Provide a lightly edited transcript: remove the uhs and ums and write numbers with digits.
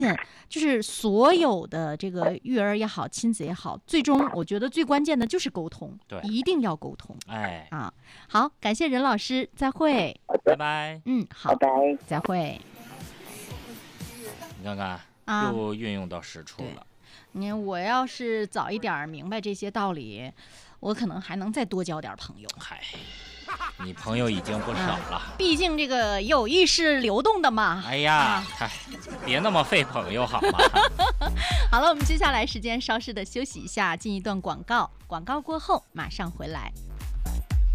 就是所有的这个育儿也好，亲子也好，最终我觉得最关键的就是沟通， 对， 一定要沟通。 哎， 啊，好，感谢任老师，再会。 拜拜。 好， 拜拜， 再会。 你看看，又运用到实处了。 你看，我要是早一点明白这些道理，我可能还能再多交点朋友。 嗨，你朋友已经不少了。 毕竟这个友谊是流动的嘛。 哎呀，别那么费朋友好吗？ 好了，我们接下来时间稍事的休息一下，进一段广告，广告过后马上回来。